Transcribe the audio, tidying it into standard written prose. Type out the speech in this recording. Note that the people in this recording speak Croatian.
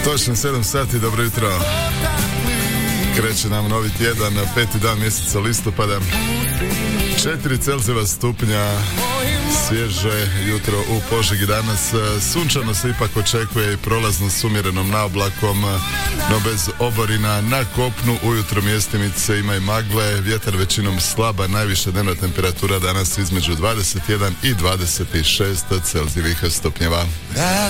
Točno 7 sati, dobro jutro. Kreće nam novi tjedan, 5. dan mjeseca listopada. 4 Celzijeva stupnja, svježe jutro u Požegi danas. Sunčano se ipak očekuje i prolazno s umjerenom naoblakom, no bez oborina. Na kopnu ujutro mjestimice ima i magle, vjetar većinom slaba, najviša dnevna temperatura danas između 21 i 26 Celzijevih stupnjeva.